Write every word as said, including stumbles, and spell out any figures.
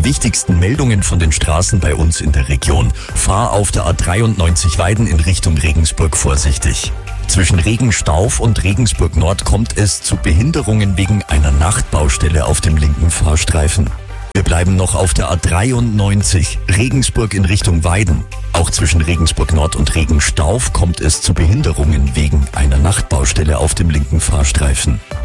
Die wichtigsten Meldungen von den Straßen bei uns in der Region. Fahr auf der A dreiundneunzig Weiden in Richtung Regensburg vorsichtig. Zwischen Regenstauf und Regensburg Nord kommt es zu Behinderungen wegen einer Nachtbaustelle auf dem linken Fahrstreifen. Wir bleiben noch auf der A dreiundneunzig, Regensburg in Richtung Weiden. Auch zwischen Regensburg Nord und Regenstauf kommt es zu Behinderungen wegen einer Nachtbaustelle auf dem linken Fahrstreifen.